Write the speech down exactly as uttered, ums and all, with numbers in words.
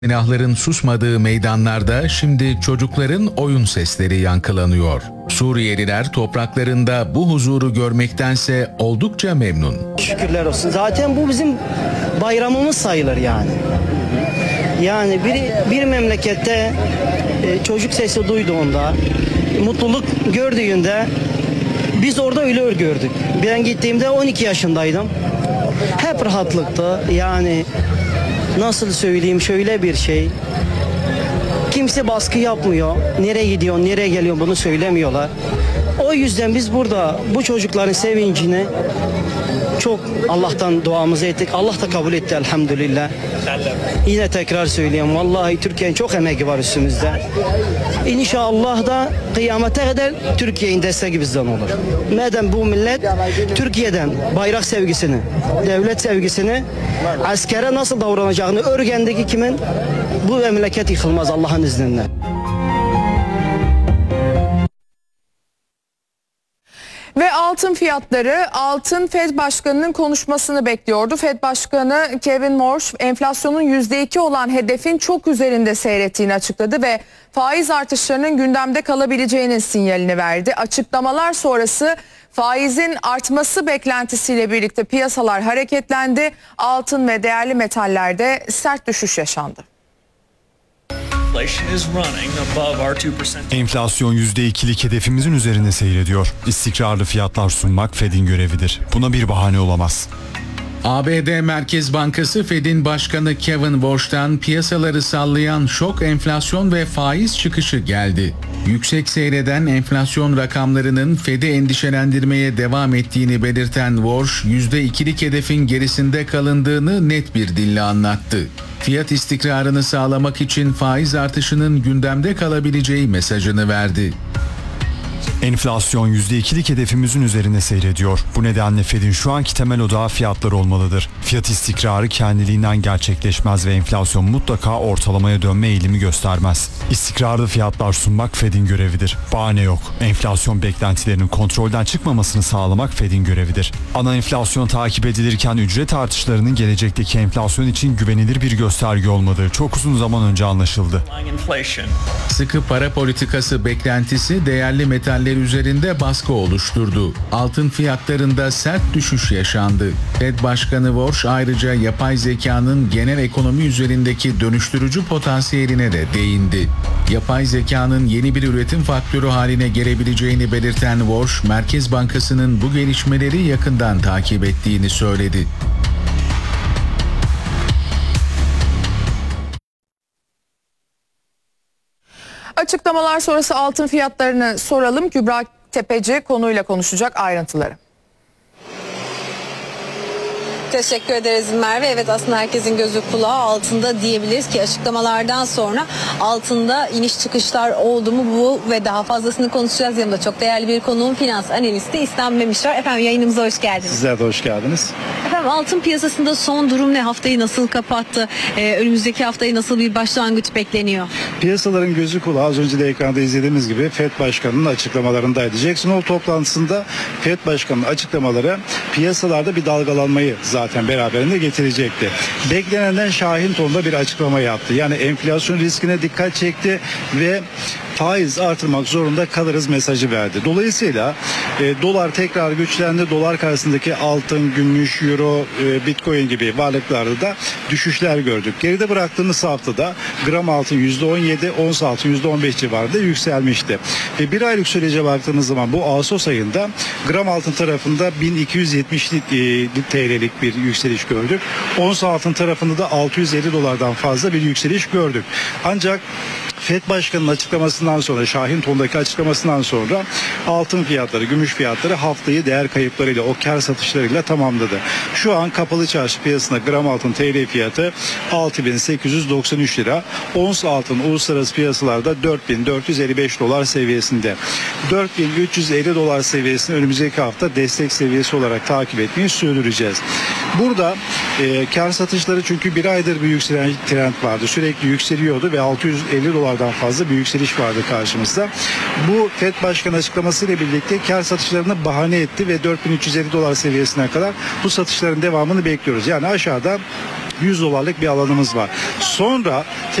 Silahların susmadığı meydanlarda şimdi çocukların oyun sesleri yankılanıyor. Suriyeliler topraklarında bu huzuru görmektense oldukça memnun. Şükürler olsun. Zaten bu bizim bayramımız sayılır yani. Yani bir, bir memlekette e, çocuk sesi duyduğunda, mutluluk gördüğünde biz orada öyle gördük. Ben gittiğimde on iki yaşındaydım. Hep rahatlıktı. Yani nasıl söyleyeyim, şöyle bir şey. Kimse baskı yapmıyor. Nereye gidiyor, nereye geliyor bunu söylemiyorlar. O yüzden biz burada bu çocukların sevincini çok Allah'tan duamızı ettik. Allah da kabul etti elhamdülillah. Yine tekrar söyleyeyim. Vallahi Türkiye'nin çok emeği var üstümüzde. İnşallah da kıyamete kadar Türkiye'nin desteği bizden olur. Madem bu millet Türkiye'den bayrak sevgisini, devlet sevgisini, askere nasıl davranacağını öğrendiği kimin bu memleket yıkılmaz Allah'ın izniyle. Ve altın fiyatları, altın Fed Başkanı'nın konuşmasını bekliyordu. Fed Başkanı Kevin Warsh enflasyonun yüzde iki olan hedefin çok üzerinde seyrettiğini açıkladı ve faiz artışlarının gündemde kalabileceğinin sinyalini verdi. Açıklamalar sonrası faizin artması beklentisiyle birlikte piyasalar hareketlendi. Altın ve değerli metallerde sert düşüş yaşandı. Enflasyon yüzde ikilik hedefimizin üzerinde seyrediyor. İstikrarlı fiyatlar sunmak Fed'in görevidir. Buna bir bahane olamaz. A B D Merkez Bankası Fed'in başkanı Kevin Warsh'tan piyasaları sallayan şok enflasyon ve faiz çıkışı geldi. Yüksek seyreden enflasyon rakamlarının Fed'i endişelendirmeye devam ettiğini belirten Warsh, yüzde ikilik hedefin gerisinde kalındığını net bir dille anlattı. Fiyat istikrarını sağlamak için faiz artışının gündemde kalabileceği mesajını verdi. Enflasyon yüzde ikilik hedefimizin üzerinde seyrediyor. Bu nedenle Fed'in şu anki temel odağı fiyatlar olmalıdır. Fiyat istikrarı kendiliğinden gerçekleşmez ve enflasyon mutlaka ortalamaya dönme eğilimi göstermez. İstikrarlı fiyatlar sunmak Fed'in görevidir. Bahane yok. Enflasyon beklentilerinin kontrolden çıkmamasını sağlamak Fed'in görevidir. Ana enflasyon takip edilirken ücret artışlarının gelecekteki enflasyon için güvenilir bir gösterge olmadığı çok uzun zaman önce anlaşıldı. Sıkı para politikası beklentisi değerli metaller üzerinde baskı oluşturdu. Altın fiyatlarında sert düşüş yaşandı. Fed Başkanı Warsh ayrıca yapay zekanın genel ekonomi üzerindeki dönüştürücü potansiyeline de değindi. Yapay zekanın yeni bir üretim faktörü haline gelebileceğini belirten Warsh, Merkez Bankası'nın bu gelişmeleri yakından takip ettiğini söyledi. Açıklamalar sonrası altın fiyatlarını soralım. Kübra Tepeci konuyla konuşacak, ayrıntıları. Teşekkür ederiz Merve. Evet, aslında herkesin gözü kulağı altında diyebiliriz ki açıklamalardan sonra altında iniş çıkışlar oldu mu bu ve daha fazlasını konuşacağız. Yanımda çok değerli bir konuğum, finans analisti İslam Memiş var. Efendim, yayınımıza hoş geldiniz. Sizler de hoş geldiniz. Efendim, altın piyasasında son durum ne? Haftayı nasıl kapattı? Ee, önümüzdeki haftayı nasıl bir başlangıç bekleniyor? Piyasaların gözü kulağı az önce de ekranda izlediğimiz gibi Fed Başkanı'nın açıklamalarındaydı. Jackson Hole toplantısında Fed Başkanı'nın açıklamaları piyasalarda bir dalgalanmayı zaten beraberinde getirecekti. Beklenenden şahin tonda bir açıklama yaptı. Yani enflasyon riskine dikkat çekti ve faiz artırmak zorunda kalırız mesajı verdi. Dolayısıyla e, dolar tekrar güçlendi. Dolar karşısındaki altın, gümüş, euro, e, bitcoin gibi varlıklarda da düşüşler gördük. Geride bıraktığımız haftada gram altın yüzde on yedi, ons altın yüzde on beş civarında yükselmişti. Ve bir aylık sürece baktığımız zaman bu Ağustos ayında gram altın tarafında bin iki yüz yetmiş T L'lik bir yükseliş gördük. Ons altın tarafında da altı yüz elli dolardan fazla bir yükseliş gördük. Ancak Fed Başkanı'nın açıklamasından sonra, şahin tondaki açıklamasından sonra altın fiyatları, gümüş fiyatları haftayı değer kayıplarıyla, o kar satışlarıyla tamamladı. Şu an kapalı çarşı piyasasında gram altın T L fiyatı altı bin sekiz yüz doksan üç lira. Ons altın uluslararası piyasalarda dört bin dört yüz elli beş dolar seviyesinde. dört bin üç yüz elli dolar seviyesini önümüzdeki hafta destek seviyesi olarak takip etmeyi sürdüreceğiz. Burada e, kar satışları, çünkü bir aydır bir yükselen trend vardı. Sürekli yükseliyordu ve altı yüz elli dolardan fazla bir yükseliş vardı karşımızda. Bu Fed Başkanı açıklamasıyla birlikte kar satışlarını bahane etti ve dört bin üç yüz elli dolar seviyesine kadar bu satışların devamını bekliyoruz. Yani aşağıda yüz dolarlık bir alanımız var. Sonra